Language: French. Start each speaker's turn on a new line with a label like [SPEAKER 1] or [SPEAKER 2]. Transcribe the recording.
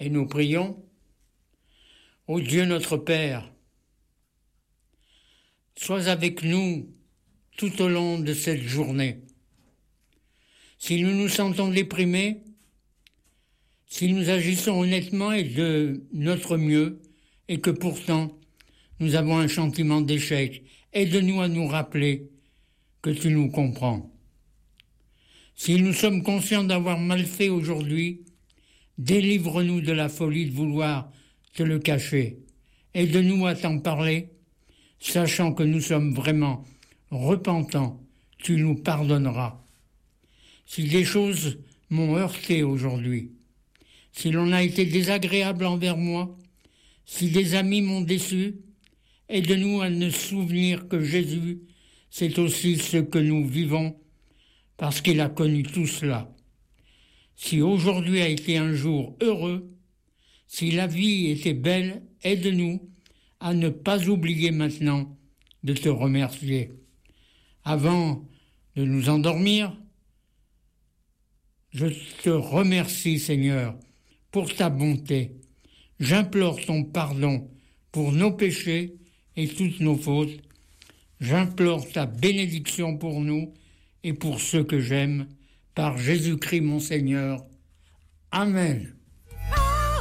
[SPEAKER 1] Et nous prions. Ô Dieu notre Père, sois avec nous tout au long de cette journée. Si nous nous sentons déprimés, si nous agissons honnêtement et de notre mieux, et que pourtant nous avons un sentiment d'échec, aide-nous à nous rappeler que tu nous comprends. Si nous sommes conscients d'avoir mal fait aujourd'hui, délivre-nous de la folie de vouloir te le cacher. Aide-nous à t'en parler, sachant que nous sommes vraiment repentants, tu nous pardonneras. Si des choses m'ont heurté aujourd'hui, si l'on a été désagréable envers moi, si des amis m'ont déçu, aide-nous à ne souvenir que Jésus, c'est aussi ce que nous vivons, parce qu'il a connu tout cela. Si aujourd'hui a été un jour heureux, si la vie était belle, aide-nous à ne pas oublier maintenant de te remercier. Avant de nous endormir, je te remercie, Seigneur, pour ta bonté. J'implore ton pardon pour nos péchés et toutes nos fautes. J'implore ta bénédiction pour nous et pour ceux que j'aime, par Jésus-Christ mon Seigneur. Amen.